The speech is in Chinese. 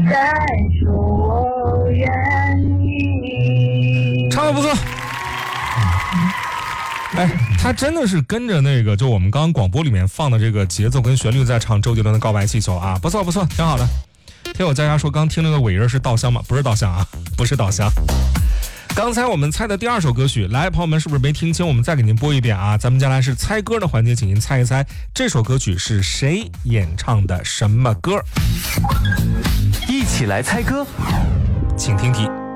再说我愿意。 唱得不错。哎，他真的是跟着那个，就我们刚刚广播里面放的这个节奏跟旋律在唱周杰伦的《告白气球》啊，不错不错，挺好的。听友佳佳说，刚听那个尾音是稻香吗？不是稻香啊，不是稻香。刚才我们猜的第二首歌曲，来，朋友们是不是没听清？我们再给您播一遍啊！咱们将来是猜歌的环节，请您猜一猜这首歌曲是谁演唱的什么歌？ 一起来猜歌， 请听题。